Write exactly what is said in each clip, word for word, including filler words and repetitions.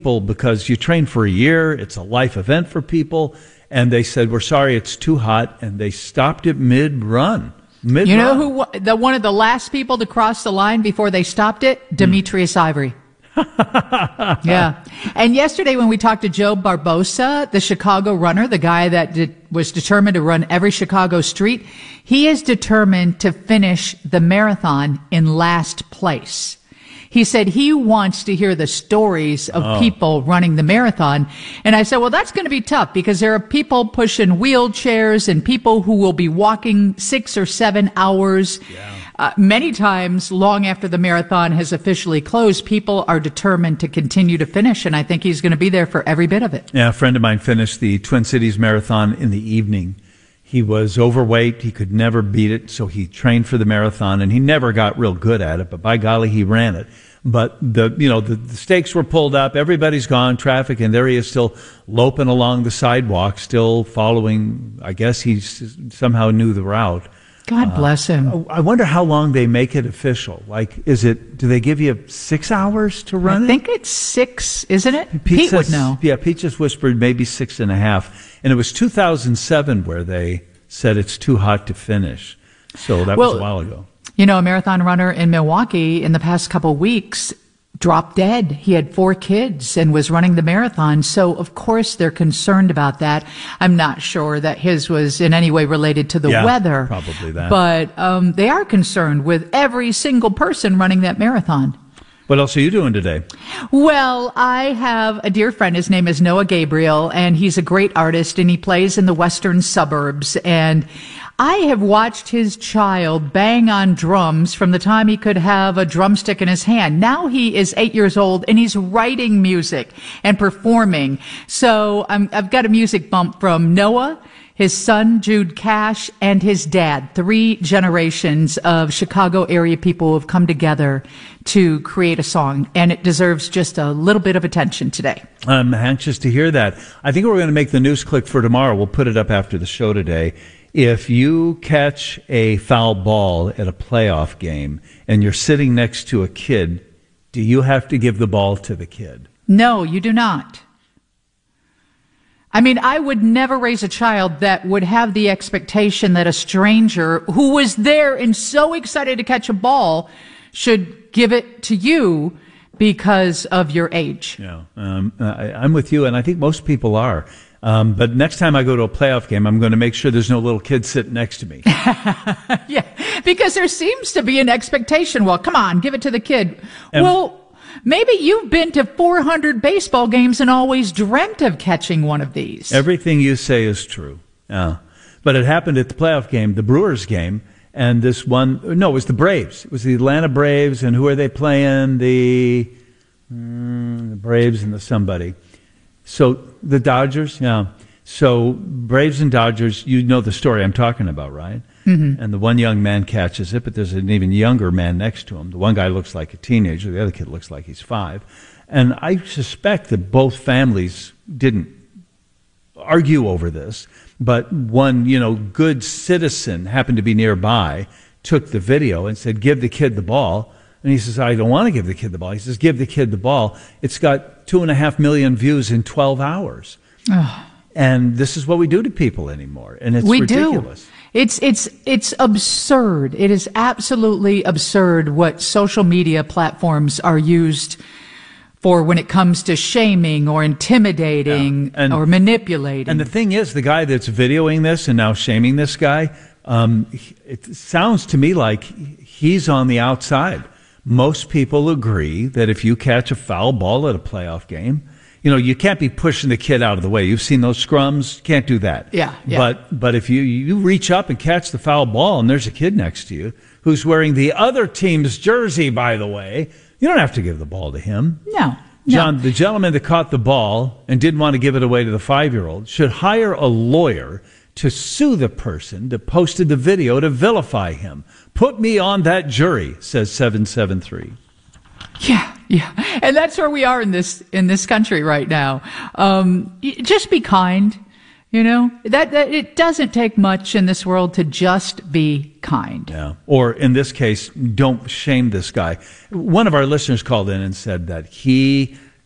because you train for a year. It's a life event for people. And they said, we're sorry, it's too hot. And they stopped it mid-run. Mid-run. You know who the one of the last people to cross the line before they stopped it? Demetrius mm. Ivory. Yeah. And yesterday when we talked to Joe Barbosa, the Chicago runner, the guy that did, was determined to run every Chicago street, he is determined to finish the marathon in last place. He said he wants to hear the stories of oh. people running the marathon. And I said, well, that's going to be tough because there are people pushing wheelchairs and people who will be walking six or seven hours. Yeah. Uh, many times, long after the marathon has officially closed, people are determined to continue to finish. And I think he's going to be there for every bit of it. Yeah, a friend of mine finished the Twin Cities Marathon in the evening. He was overweight. He could never beat it. So he trained for the marathon and he never got real good at it. But by golly, he ran it. But the, you know, the, the stakes were pulled up. Everybody's gone, traffic, and there he is still loping along the sidewalk, still following. I guess he somehow knew the route. God bless him. Uh, I wonder how long they make it official. Like, is it, do they give you six hours to run I it? I think it's six, isn't it? Pete, Pete says, would know. Yeah, Pete just whispered maybe six and a half. And it was two thousand seven where they said it's too hot to finish. So that well, was a while ago. You know, a marathon runner in Milwaukee in the past couple of weeks dropped dead. He had four kids and was running the marathon. So, of course, they're concerned about that. I'm not sure that his was in any way related to the yeah, weather. Probably that. But um, they are concerned with every single person running that marathon. What else are you doing today? Well, I have a dear friend. His name is Noah Gabriel, and he's a great artist, and he plays in the western suburbs. And I have watched his child bang on drums from the time he could have a drumstick in his hand. Now he is eight years old, and he's writing music and performing. So I'm, I've got a music bump from Noah, his son, Jude Cash, and his dad. Three generations of Chicago area people who have come together to create a song, and it deserves just a little bit of attention today. I'm anxious to hear that. I think we're going to make the news clip for tomorrow. We'll put it up after the show today. If you catch a foul ball at a playoff game and you're sitting next to a kid, do you have to give the ball to the kid? No, you do not. I mean, I would never raise a child that would have the expectation that a stranger who was there and so excited to catch a ball should give it to you because of your age. Yeah, um, I, I'm with you, and I think most people are. Um, but next time I go to a playoff game, I'm going to make sure there's no little kid sitting next to me. Yeah, because there seems to be an expectation. Well, come on, give it to the kid. And well, maybe you've been to four hundred baseball games and always dreamt of catching one of these. Everything you say is true. Yeah. But it happened at the playoff game, the Brewers game, and this one, no, it was the Braves. It was the Atlanta Braves, and who are they playing? The, mm, the Braves and the somebody. So the Dodgers, yeah. So Braves and Dodgers, you know the story I'm talking about, right? Mm-hmm. And the one young man catches it, but there's an even younger man next to him. The one guy looks like a teenager. The other kid looks like he's five. And I suspect that both families didn't argue over this, but one, you know, good citizen happened to be nearby, took the video and said, give the kid the ball. And he says, I don't want to give the kid the ball. He says, give the kid the ball. It's got two and a half million views in twelve hours. Oh. And this is what we do to people anymore. And it's we ridiculous. Do. It's, it's, it's absurd. It is absolutely absurd what social media platforms are used for when it comes to shaming or intimidating yeah. and, or manipulating. And the thing is, the guy that's videoing this and now shaming this guy, um, it sounds to me like he's on the outside. Most people agree that if you catch a foul ball at a playoff game, you know, you can't be pushing the kid out of the way. You've seen those scrums. You can't do that. Yeah, yeah. But but if you, you reach up and catch the foul ball and there's a kid next to you who's wearing the other team's jersey, by the way, you don't have to give the ball to him. No. John, no. the gentleman that caught the ball and didn't want to give it away to the five-year-old should hire a lawyer to sue the person that posted the video to vilify him. Put me on that jury, says seven seven three. Yeah, yeah. And that's where we are in this in this country right now. Um, just be kind, you know. That, that it doesn't take much in this world to just be kind. Yeah. Or in this case, don't shame this guy. One of our listeners called in and said that he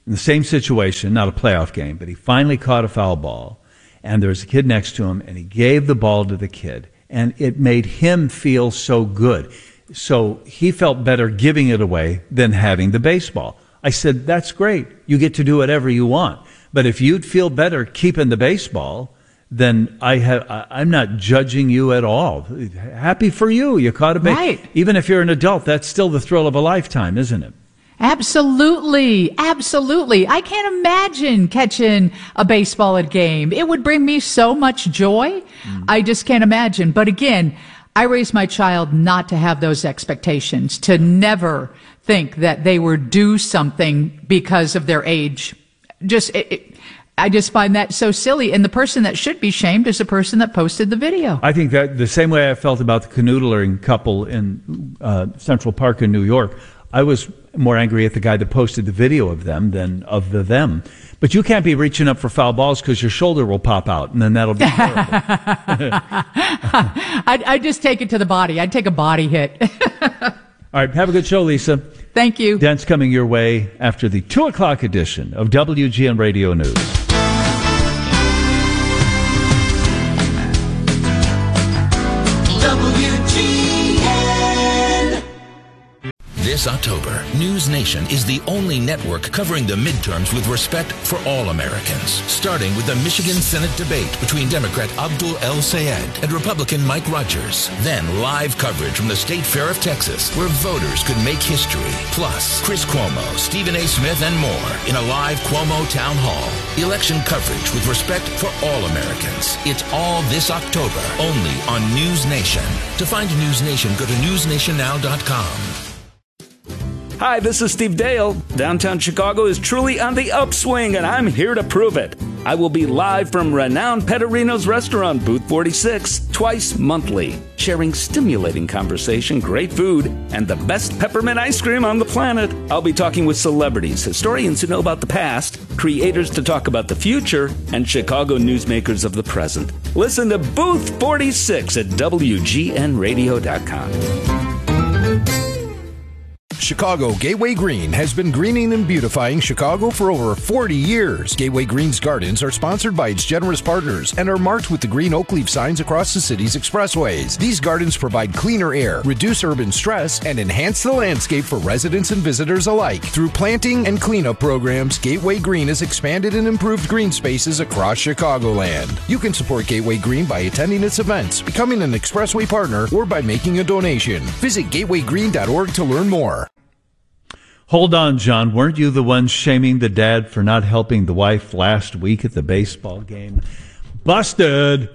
in the same situation, not a playoff game, but he finally caught a foul ball, and there was a kid next to him, and he gave the ball to the kid, and it made him feel so good. So he felt better giving it away than having the baseball. I said, that's great. You get to do whatever you want. But if you'd feel better keeping the baseball, then I have, I'm not judging you at all. Happy for you. You caught a baseball. Right. Even if you're an adult, that's still the thrill of a lifetime, isn't it? Absolutely. Absolutely. I can't imagine catching a baseball at a game. It would bring me so much joy. Mm. I just can't imagine. But again, I raised my child not to have those expectations, to never think that they were due something because of their age. Just, it, it, I just find that so silly. And the person that should be shamed is the person that posted the video. I think that the same way I felt about the canoodling couple in uh, Central Park in New York, I was more angry at the guy that posted the video of them than of the them. But you can't be reaching up for foul balls because your shoulder will pop out, and then that'll be terrible. I'd, I'd just take it to the body. I'd take a body hit. All right, have a good show, Lisa. Thank you. Dent's coming your way after the two o'clock edition of W G N Radio News. This October, News Nation is the only network covering the midterms with respect for all Americans, starting with the Michigan Senate debate between Democrat Abdul El-Sayed and Republican Mike Rogers. Then live coverage from the State Fair of Texas, where voters could make history. Plus, Chris Cuomo, Stephen A. Smith, and more in a live Cuomo Town Hall. Election coverage with respect for all Americans. It's all this October, only on News Nation. To find News Nation, go to news nation now dot com. Hi, this is Steve Dale. Downtown Chicago is truly on the upswing, and I'm here to prove it. I will be live from renowned Petterino's restaurant, Booth forty-six, twice monthly, sharing stimulating conversation, great food, and the best peppermint ice cream on the planet. I'll be talking with celebrities, historians who know about the past, creators to talk about the future, and Chicago newsmakers of the present. Listen to Booth forty-six at W G N radio dot com. Chicago Gateway Green has been greening and beautifying Chicago for over forty years. Gateway Green's gardens are sponsored by its generous partners and are marked with the green oak leaf signs across the city's expressways. These gardens provide cleaner air, reduce urban stress, and enhance the landscape for residents and visitors alike. Through planting and cleanup programs, Gateway Green has expanded and improved green spaces across Chicagoland. You can support Gateway Green by attending its events, becoming an expressway partner, or by making a donation. Visit gateway green dot org to learn more. Hold on, John. Weren't you the one shaming the dad for not helping the wife last week at the baseball game? Busted.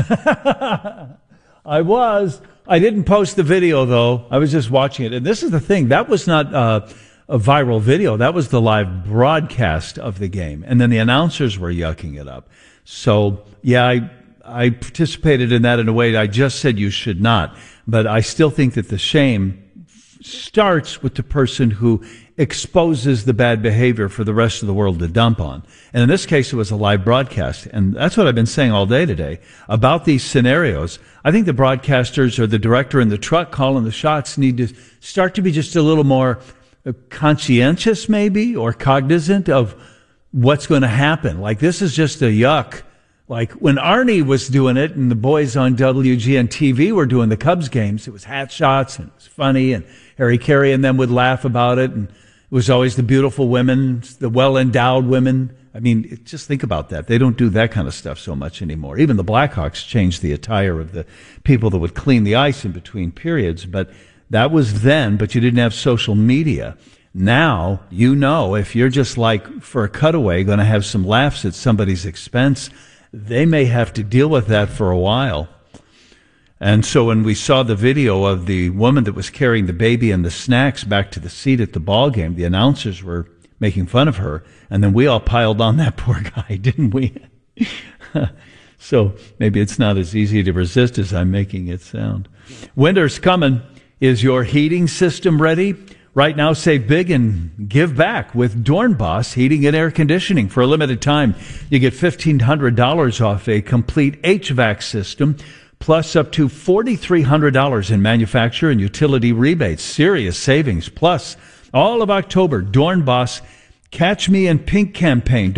I was. I didn't post the video, though. I was just watching it. And this is the thing. That was not uh, a viral video. That was the live broadcast of the game. And then the announcers were yucking it up. So, yeah, I, I participated in that in a way I just said you should not. But I still think that the shame starts with the person who exposes the bad behavior for the rest of the world to dump on. And in this case, it was a live broadcast. And that's what I've been saying all day today about these scenarios. I think the broadcasters or the director in the truck calling the shots need to start to be just a little more conscientious, maybe, or cognizant of what's going to happen. Like, this is just a yuck. Like, when Arnie was doing it and the boys on W G N T V were doing the Cubs games, it was hat shots and it was funny, and Harry Carey and them would laugh about it, and it was always the beautiful women, the well-endowed women. I mean, it, just think about that. They don't do that kind of stuff so much anymore. Even the Blackhawks changed the attire of the people that would clean the ice in between periods, but that was then, but you didn't have social media. Now, you know, if you're just like, for a cutaway, going to have some laughs at somebody's expense, they may have to deal with that for a while. And so when we saw the video of the woman that was carrying the baby and the snacks back to the seat at the ball game, the announcers were making fun of her, and then we all piled on that poor guy, didn't we? So maybe it's not as easy to resist as I'm making it sound. Winter's coming. Is your heating system ready? Right now, save big and give back with Dornbos Heating and Air Conditioning. For a limited time, you get fifteen hundred dollars off a complete H V A C system, plus up to four thousand three hundred dollars in manufacturer and utility rebates. Serious savings. Plus, all of October, Dornbos Catch Me in Pink campaign.